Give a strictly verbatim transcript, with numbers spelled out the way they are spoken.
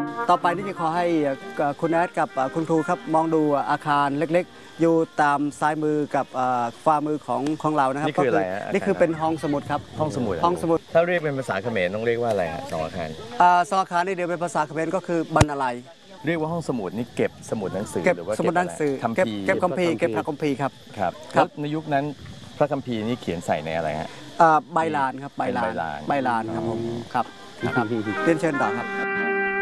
ต่อไปนี่จะขอให้คุณแอดกับคุณครูครับมองดูอาคารเล็กๆอยู่ตามซ้ายมือกับฝ่ามือของของเรานะครับนี่คืออะไรฮะนี่คือเป็นห้องสมุดครับห้องสมุดห้องสมุดถ้าเรียกเป็นภาษาเขมรต้องเรียกว่าอะไรฮะสองอาคารสองอาคารนี่เดียวเป็นภาษาเขมรก็คือบรรลัยเรียกว่าห้องสมุดนี่เก็บสมุดหนังสือหรือว่าสมุดหนังสือเก็บเก็บคัมภีร์เก็บพระคัมภีร์ครับครับแล้วในยุคนั้นพระคัมภีร์นี่เขียนใส่ในอะไรฮะใบลานครับใบลานใบลานครับผมครับเรียนเชิญต่อครับ